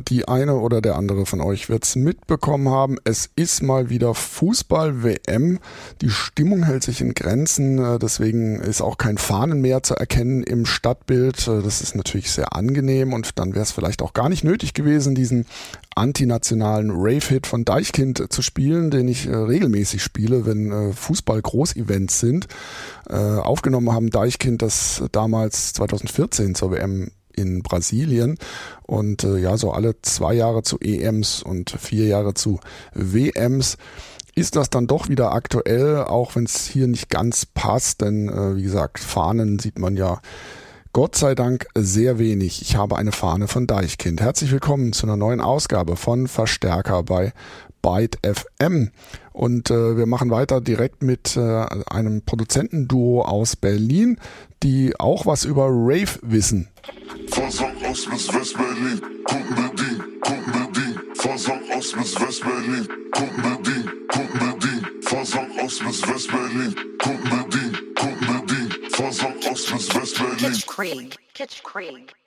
Die eine oder der andere von euch wird es mitbekommen haben. Es ist mal wieder Fußball-WM. Die Stimmung hält sich in Grenzen. Deswegen ist auch kein Fahnen mehr zu erkennen im Stadtbild. Das ist natürlich sehr angenehm und dann wäre es vielleicht auch gar nicht nötig gewesen, diesen antinationalen Rave-Hit von Deichkind zu spielen, den ich regelmäßig spiele, wenn Fußball-Großevents sind. Aufgenommen haben Deichkind das damals 2014 zur WM in Brasilien und so alle 2 Jahre zu EMs und 4 Jahre zu WMs ist das dann doch wieder aktuell, auch wenn es hier nicht ganz passt, denn wie gesagt, Fahnen sieht man ja Gott sei Dank sehr wenig. Ich habe eine Fahne von Deichkind. Herzlich willkommen zu einer neuen Ausgabe von Verstärker bei Byte FM. Und wir machen weiter direkt mit einem Produzentenduo aus Berlin, die auch was über Rave wissen. Versang aus bis West-Berlin, Kundenbedien, Kundenbedien. Versang aus bis West-Berlin, Kundenbedien, Kundenbedien. Versang aus bis West-Berlin, Kundenbedien, Kundenbedien. Versang aus bis West-Berlin. Kitsch Krieg.